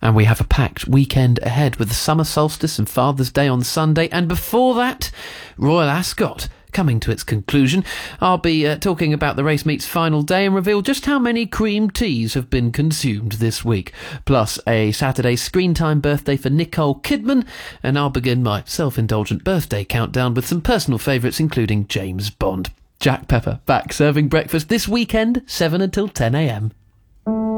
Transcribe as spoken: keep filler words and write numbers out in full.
And we have a packed weekend ahead with the summer solstice and Father's Day on Sunday. And before that, Royal Ascot coming to its conclusion. I'll be uh, talking about the race meet's final day and reveal just how many cream teas have been consumed this week. Plus a Saturday screen time birthday for Nicole Kidman. And I'll begin my self-indulgent birthday countdown with some personal favourites, including James Bond. Jack Pepper, back serving breakfast this weekend, seven until ten a m.